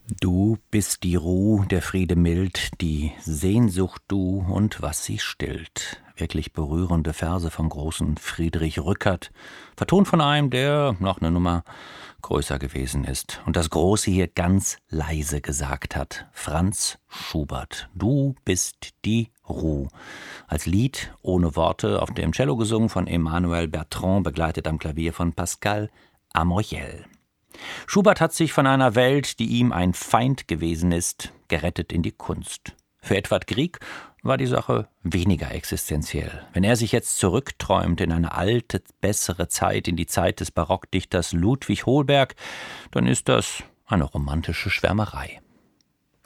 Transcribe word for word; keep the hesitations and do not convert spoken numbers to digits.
Du bist die Ruh, der Friede mild, die Sehnsucht du und was sie stillt. Wirklich berührende Verse vom großen Friedrich Rückert, vertont von einem, der noch eine Nummer größer gewesen ist und das Große hier ganz leise gesagt hat. Franz Schubert, du bist die Ruh. Als Lied ohne Worte auf dem Cello gesungen von Emmanuel Bertrand, begleitet am Klavier von Pascal Amorgel. Schubert hat sich von einer Welt, die ihm ein Feind gewesen ist, gerettet in die Kunst. Für Edvard Grieg war die Sache weniger existenziell. Wenn er sich jetzt zurückträumt in eine alte, bessere Zeit, in die Zeit des Barockdichters Ludwig Holberg, dann ist das eine romantische Schwärmerei.